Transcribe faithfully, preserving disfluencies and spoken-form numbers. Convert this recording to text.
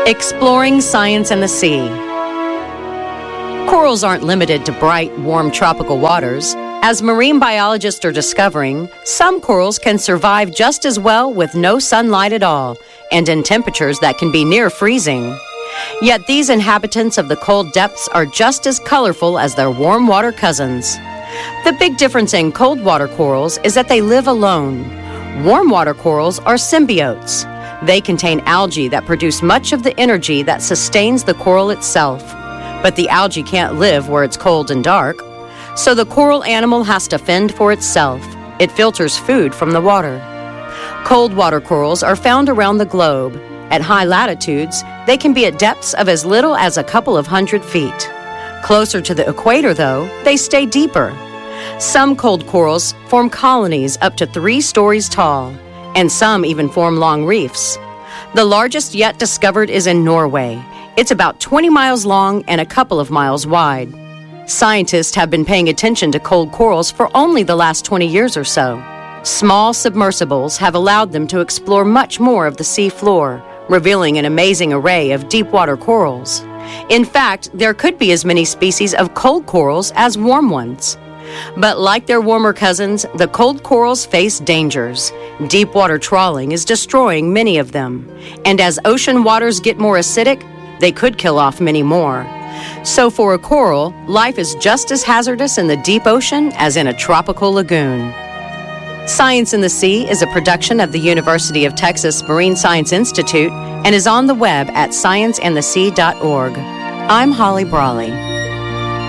Exploring science in the sea. Corals aren't limited to bright, warm tropical waters. As marine biologists are discovering, some corals can survive just as well with no sunlight at all and in temperatures that can be near freezing. Yet these inhabitants of the cold depths are just as colorful as their warm water cousins. The big difference in cold water corals is that they live alone. Warm water corals are symbiotes. They contain algae that produce much of the energy that sustains the coral itself. But the algae can't live where it's cold and dark, so the coral animal has to fend for itself. It filters food from the water. Cold water corals are found around the globe. At high latitudes, they can be at depths of as little as a couple of hundred feet. Closer to the equator, though, they stay deeper. Some cold corals form colonies up to three stories tall, and some even form long reefs. The largest yet discovered is in Norway. It's about twenty miles long and a couple of miles wide. Scientists have been paying attention to cold corals for only the last twenty years or so. Small submersibles have allowed them to explore much more of the sea floor, revealing an amazing array of deep-water corals. In fact, there could be as many species of cold corals as warm ones. But like their warmer cousins, the cold corals face dangers. Deep-water trawling is destroying many of them. And as ocean waters get more acidic, they could kill off many more. So for a coral, life is just as hazardous in the deep ocean as in a tropical lagoon. Science in the Sea is a production of the University of Texas Marine Science Institute and is on the web at science in the sea dot org. I'm Holly Brawley.